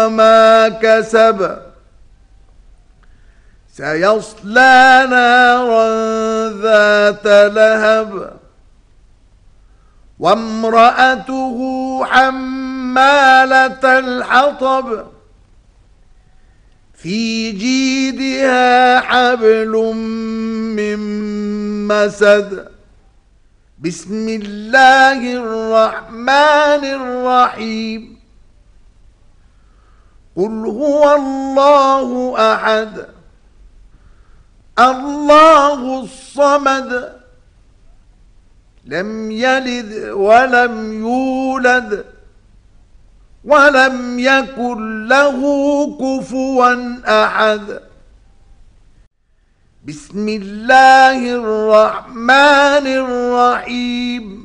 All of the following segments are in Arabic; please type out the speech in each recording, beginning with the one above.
ما كسب سيصلى نارا ذات لهب وامرأته حمالة الحطب في جيدها حبل من مسد. بسم الله الرحمن الرحيم. قل هو الله أحد الله الصمد لم يلد ولم يولد ولم يكن له كفوا أحد. بسم الله الرحمن الرحيم.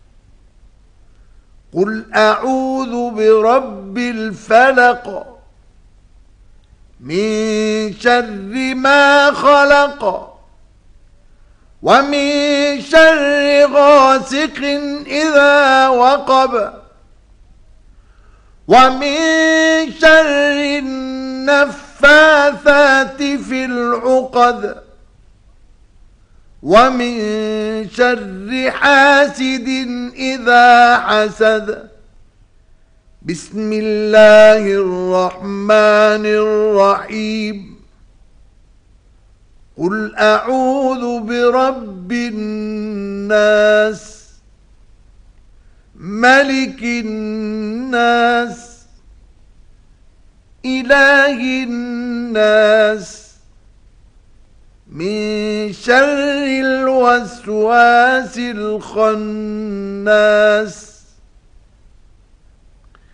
قل أعوذ برب الفلق من شر ما خلق ومن شر غاسق إذا وقب ومن شر النفاثات في العقد ومن شر حاسد إذا حسد. بسم الله الرحمن الرحيم. قل أعوذ برب الناس ملك الناس إله الناس من شر الوسواس الخناس